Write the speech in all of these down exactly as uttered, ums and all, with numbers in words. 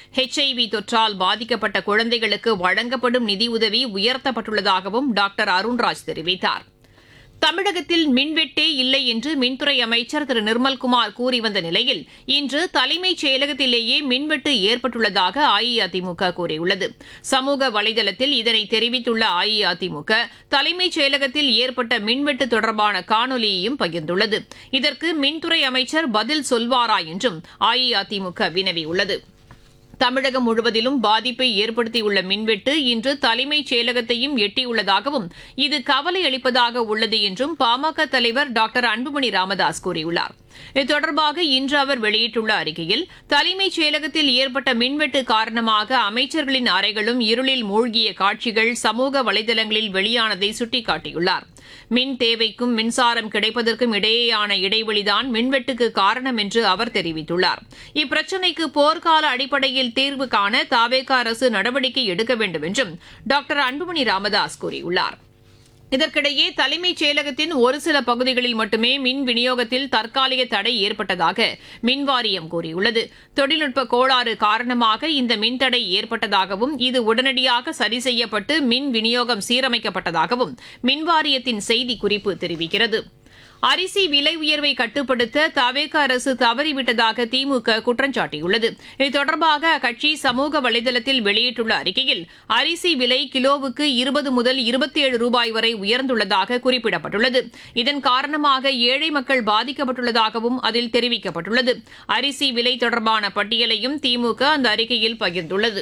HIV தொற்றால் பாதிக்கப்பட்ட குழந்தைகளுக்கு வழங்கப்படும் நிதியுதவி உயர்த்தப்பட்டுள்ளதாகவும் டாக்டர் அருண்ராஜ் தெரிவித்தார். தமிழகத்தில் மின்வெட்டே இல்லை என்று மின்துறை அமைச்சர் திரு நிர்மல்குமார் கூறி வந்த நிலையில் இன்று தலைமைச் செயலகத்திலேயே மின்வெட்டு ஏற்பட்டுள்ளதாக அஇஅதிமுக கூறியுள்ளது. சமூக வலைதளத்தில் இதனை தெரிவித்துள்ள அஇஅதிமுக தலைமைச் செயலகத்தில் ஏற்பட்ட மின்வெட்டு தொடர்பான காணொலியையும் பகிர்ந்துள்ளது. இதற்கு மின்துறை அமைச்சர் பதில் சொல்வாரா என்றும் அஇஅதிமுக வினவியுள்ளது. தமிழகம் முழுவதிலும் பாதிப்பை ஏற்படுத்தியுள்ள மின்வெட்டு இன்று தலைமைச் செயலகத்தையும் எட்டியுள்ளதாகவும் இது கவலை அளிப்பதாக உள்ளது என்றும் பாமக தலைவர் டாக்டர் அன்புமணி ராமதாஸ் கூறியுள்ளார். இது தொடர்பாக இன்று அவர் வெளியிட்டுள்ள அறிக்கையில் தலைமைச் செயலகத்தில் ஏற்பட்ட மின்வெட்டு காரணமாக அமைச்சர்களின் அறைகளும் இருளில் மூழ்கிய காட்சிகள் சமூக வலைதளங்களில் வெளியானதை சுட்டிக்காட்டியுள்ளார். மின் தேவைக்கும் மின்சாரம் கிடைப்பதற்கும் இடையேயான இடைவெளிதான் மின்வெட்டுக்கு காரணம் என்று அவர் தெரிவித்துள்ளார். இப்பிரச்சினைக்கு போர்க்கால அடிப்படையில் தீர்வு காண தவேக அரசு நடவடிக்கை எடுக்க வேண்டும் என்றும் டாக்டர் அன்புமணி ராமதாஸ் கூறியுள்ளார். இதற்கிடையே தலைமைச் செயலகத்தின் ஒரு சில பகுதிகளில் மட்டுமே மின் விநியோகத்தில் தற்காலிக தடை ஏற்பட்டதாக மின்வாரியம் கூறியுள்ளது. தொழில்நுட்ப கோளாறு காரணமாக இந்த மின்தடை ஏற்பட்டதாகவும் இது உடனடியாக சரி செய்யப்பட்டு மின் விநியோகம் சீரமைக்கப்பட்டதாகவும் மின்வாரியத்தின் செய்திக்குறிப்பு தெரிவிக்கிறது. அரிசி விலை உயர்வை கட்டுப்படுத்த தவேக அரசு தவறிவிட்டதாக திமுக குற்றம் சாட்டியுள்ளது. இது தொடர்பாக அக்கட்சி சமூக வலைதளத்தில் வெளியிட்டுள்ள அறிக்கையில் அரிசி விலை கிலோவுக்கு இருபது முதல் இருபத்தி ஏழு ரூபாய் வரை உயர்ந்துள்ளதாக குறிப்பிடப்பட்டுள்ளது. இதன் காரணமாக ஏழை மக்கள் பாதிக்கப்பட்டுள்ளதாகவும் அதில் தெரிவிக்கப்பட்டுள்ளது. அரிசி விலை தொடர்பான பட்டியலையும் திமுக அந்த அறிக்கையில் பகிர்ந்துள்ளது.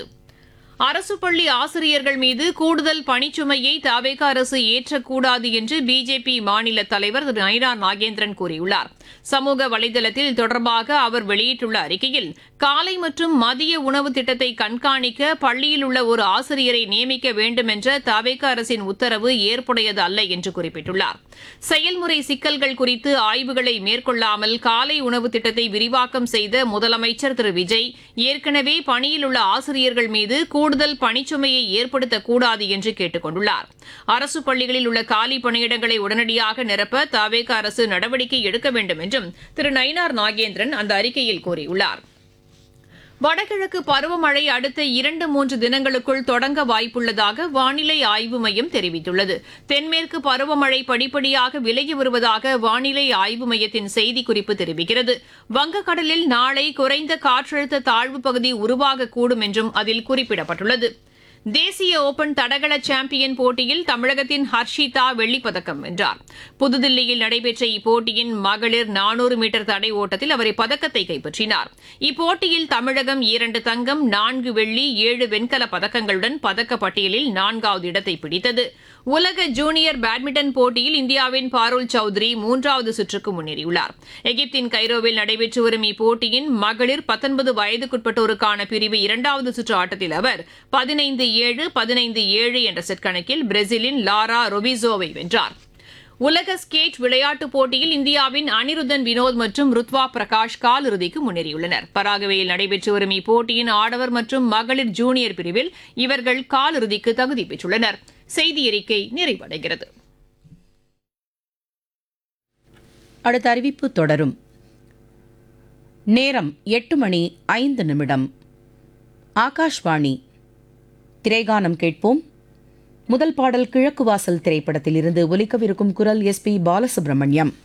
அரசு பள்ளி ஆசிரியர்கள் மீது கூடுதல் பணிச்சுமையை தவேக அரசு ஏற்றக்கூடாது என்று பிஜேபி மாநில தலைவர் திரு நயினார் நாகேந்திரன் கூறியுள்ளார். சமூக வலைதளத்தில் இது தொடர்பாக அவர் வெளியிட்டுள்ள அறிக்கையில் காலை மற்றும் மதிய உணவு திட்டத்தை கண்காணிக்க பள்ளியில் உள்ள ஒரு ஆசிரியரை நியமிக்க வேண்டும் என்ற தவேக அரசின் உத்தரவு ஏற்புடையது அல்ல என்று குறிப்பிட்டுள்ளார். செயல்முறை சிக்கல்கள் குறித்து ஆய்வுகளை மேற்கொள்ளாமல் காலை உணவு திட்டத்தை விரிவாக்கம் செய்த முதலமைச்சர் திரு விஜய் ஏற்கனவே பணியில் உள்ள ஆசிரியர்கள் மீது கூடுதல் பணிச்சுமையை ஏற்படுத்தக்கூடாது என்று கேட்டுக் கொண்டுள்ளார். அரசு பள்ளிகளில் உள்ள காலி பணியிடங்களை உடனடியாக நிரப்ப தவேக அரசு நடவடிக்கை எடுக்க வேண்டும் என்றும் திரு நயினார் நாகேந்திரன் அந்த அறிக்கையில் கூறியுள்ளார். வடகிழக்கு பருவமழை அடுத்த இரண்டு மூன்று தினங்களுக்குள் தொடங்க வாய்ப்புள்ளதாக வானிலை ஆய்வு மையம் தெரிவித்துள்ளது. தென்மேற்கு பருவமழை படிப்படியாக விலகி வருவதாக வானிலை ஆய்வு மையத்தின் செய்திக்குறிப்பு தெரிவிக்கிறது. வங்கக்கடலில் நாளை குறைந்த காற்றழுத்த தாழ்வு பகுதி உருவாகக்கூடும் என்றும் அதில் குறிப்பிடப்பட்டுள்ளது. தேசிய ஓபன் தடகள சாம்பியன் போட்டியில் தமிழகத்தின் ஹர்ஷிதா வெள்ளிப்பதக்கம் வென்றார். புதுதில்லியில் நடைபெற்ற இப்போட்டியின் மகளிர் நானூறு மீட்டர் தடை ஓட்டத்தில் அவர் இப்பதக்கத்தை கைப்பற்றினார். இப்போட்டியில் தமிழகம் இரண்டு தங்கம், நான்கு வெள்ளி, ஏழு வெண்கல பதக்கங்களுடன் பதக்கப்பட்டியலில் நான்காவது இடத்தை பிடித்தது. உலக ஜூனியர் பேட்மிண்டன் போட்டியில் இந்தியாவின் பாருல் சௌத்ரி மூன்றாவது சுற்றுக்கு முன்னேறியுள்ளார். எகிப்தின் கைரோவில் நடைபெற்று வரும் இப்போட்டியின் மகளிர் பத்தொன்பது வயதுக்குட்பட்டோருக்கான பிரிவு இரண்டாவது சுற்று ஆட்டத்தில் அவர் பதினைந்து ஏழு பதினைந்து ஏழு என்ற செட் கணக்கில் பிரேசிலின் லாரா ரொபிசோவை வென்றார். உலக ஸ்கேட் விளையாட்டுப் போட்டியில் இந்தியாவின் அனிருத்தன் வினோத் மற்றும் ருத்வா பிரகாஷ் காலிறுதிக்கு முன்னேறியுள்ளனர். பராகுவேயில் நடைபெற்று வரும் இப்போட்டியின் ஆடவர் மற்றும் மகளிர் ஜூனியர் பிரிவில் இவர்கள் காலிறுதிக்கு தகுதி பெற்றுள்ளனர். செய்தி அறிக்கை நிறைவடைகிறது. அடுத்த அறிவிப்பு தொடரும். நேரம் எட்டு மணி ஐந்து நிமிடம். ஆகாஷ்வாணி. திரைகானம் கேட்போம். முதல் பாடல் கிழக்கு வாசல் திரைப்படத்தில் இருந்து ஒலிக்கவிருக்கும் குரல் எஸ் பி பாலசுப்ரமணியம்.